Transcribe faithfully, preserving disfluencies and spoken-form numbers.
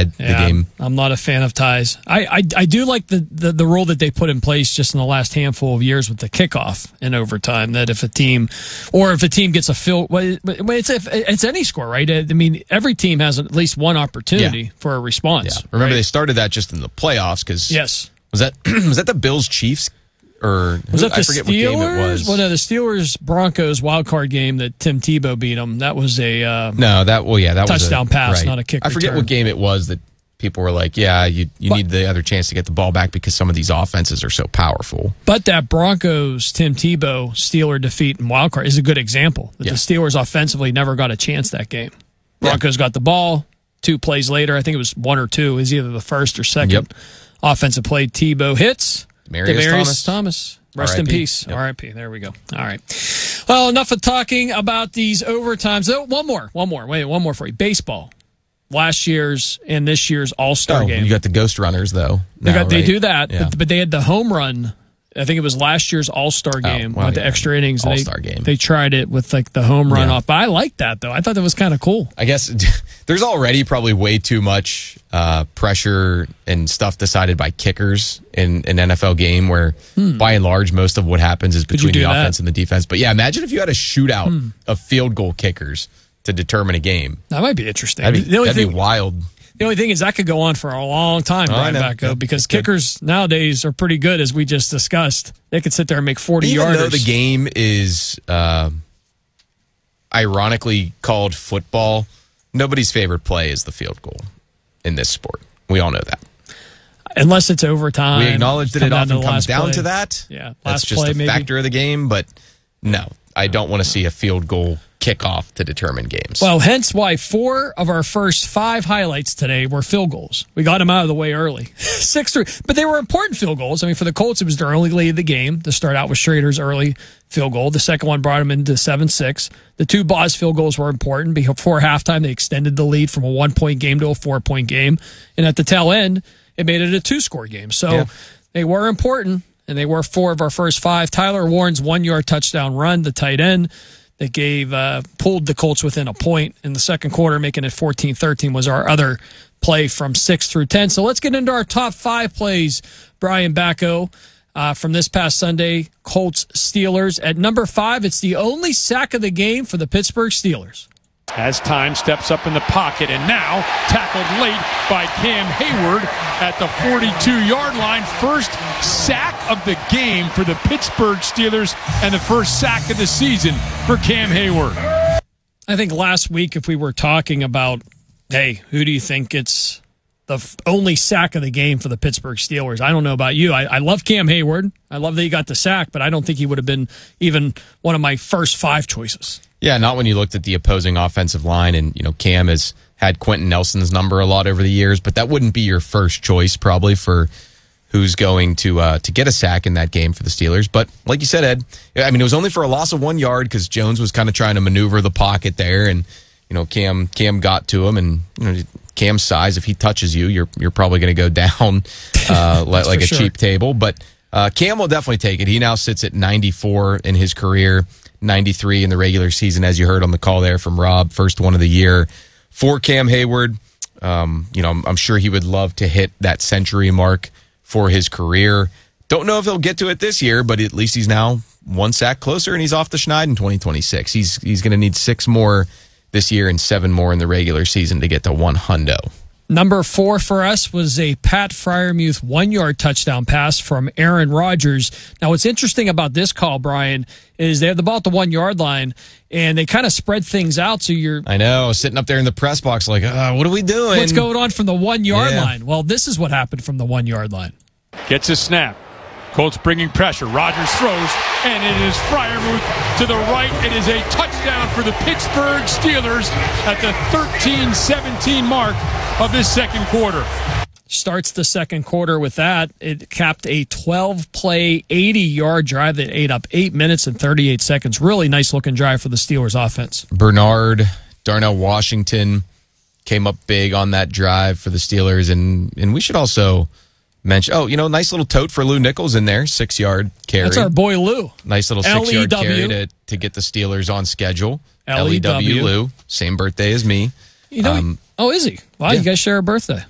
decide yeah, the game. I'm not a fan of ties. I, I, I do like the, the, the rule that they put in place just in the last handful of years with the kickoff in overtime, that if a team, or if a team gets a field, well, it's, it's any score, right? I mean, every team has at least one opportunity Yeah. for a response. Yeah. Remember, right? they started that just in the playoffs because yes. was that was that the Bills Chiefs or was who, that the I forget Steelers? what game it was. Well, no, the Steelers Broncos wild card game that Tim Tebow beat them. That was a uh, no, that well, yeah, that touchdown was a, pass, right. not a kick I forget return. what game it was that people were like, yeah, you you but, need the other chance to get the ball back because some of these offenses are so powerful. But that Broncos Tim Tebow Steeler defeat in wild card is a good example. That yeah. the Steelers offensively never got a chance that game. Broncos yeah. got the ball. Two plays later, I think it was one or two, is either the first or second. Yep. Offensive play, Tebow hits. Demaryius Demaryius Thomas. Thomas. Rest R I P in peace. Yep. R I P There we go. All right. Well, enough of talking about these overtimes. Oh, one more. One more. Wait, one more for you. Baseball. Last year's and this year's All-Star oh, game. You got the Ghost Runners, though. They, now, got, they right? do that, yeah. but, but they had the home run. I think it was last year's All-Star game oh, well, with the yeah. extra innings. All-Star they, game. They tried it with like the home run yeah. off. But I liked that, though. I thought that was kind of cool. I guess there's already probably way too much uh, pressure and stuff decided by kickers in an N F L game where, hmm. by and large, most of what happens is between the offense and the defense. But, yeah, imagine if you had a shootout hmm. of field goal kickers to determine a game. That might be interesting. That'd be, the only that'd thing, be wild. The only thing is that could go on for a long time, oh, Brian Backo, yep. because kickers good. nowadays are pretty good, as we just discussed. They could sit there and make forty Even yarders. Even though the game is uh, ironically called football, nobody's favorite play is the field goal in this sport. We all know that. Unless it's overtime. We acknowledge that it often comes down play. to that. Yeah, that's just play, a maybe. factor of the game, but no, I don't want to see a field goal kickoff to determine games. Well, hence why four of our first five highlights today were field goals. We got them out of the way early. Six three, but they were important field goals. I mean, for the Colts, it was their only lead of the game to start out with Schrader's early field goal. The second one brought them into seven six. The two Boz field goals were important. Before halftime, they extended the lead from a one-point game to a four-point game. And at the tail end, it made it a two-score game. So yeah. they were important, and they were four of our first five. Tyler Warren's one-yard touchdown run, the tight end, that gave uh, pulled the Colts within a point in the second quarter, making it fourteen thirteen, was our other play from six through ten. So let's get into our top five plays, Brian Backo, uh, from this past Sunday, Colts Steelers. At number five, it's the only sack of the game for the Pittsburgh Steelers. As time steps up in the pocket, and now tackled late by Cam Hayward at the forty-two-yard line. First sack of the game for the Pittsburgh Steelers and the first sack of the season for Cam Hayward. I think last week, if we were talking about, hey, who do you think gets the f- only sack of the game for the Pittsburgh Steelers? I don't know about you. I, I love Cam Hayward. I love that he got the sack, but I don't think he would have been even one of my first five choices. Yeah, not when you looked at the opposing offensive line, and you know Cam has had Quentin Nelson's number a lot over the years, but that wouldn't be your first choice probably for who's going to uh, to get a sack in that game for the Steelers. But like you said, Ed, I mean it was only for a loss of one yard because Jones was kind of trying to maneuver the pocket there, and you know Cam Cam got to him, and you know Cam's size, if he touches you, you're you're probably going to go down uh, like, like a sure. cheap table. But uh, Cam will definitely take it. He now sits at ninety-four in his career. ninety-three in the regular season, as you heard on the call there from Rob, first one of the year for Cam Hayward. Um, you know, I'm, I'm sure he would love to hit that century mark for his career. Don't know if he'll get to it this year, but at least he's now one sack closer, and he's off the schneid in twenty twenty-six. He's he's going to need six more this year and seven more in the regular season to get to one hundo. Number four for us was a Pat Freiermuth one-yard touchdown pass from Aaron Rodgers. Now, what's interesting about this call, Brian, is they have the ball at the one-yard line, and they kind of spread things out. So you're, I know, sitting up there in the press box like, uh, what are we doing? What's going on from the one-yard yeah. line? Well, this is what happened from the one-yard line. Gets a snap. Colts bringing pressure. Rodgers throws, and it is Freiermuth to the right. It is a touchdown for the Pittsburgh Steelers at the thirteen seventeen mark of this second quarter. Starts the second quarter with that. It capped a twelve-play, eighty-yard drive that ate up eight minutes and thirty-eight seconds. Really nice-looking drive for the Steelers offense. Bernard, Darnell Washington came up big on that drive for the Steelers, and and we should also mention, oh, you know, nice little tote for Lou Nichols in there, six-yard carry. That's our boy Lou. Nice little six-yard carry to, to get the Steelers on schedule. L E W Lou, same birthday as me. You know, um, oh, is he? Wow, yeah. You guys share a birthday.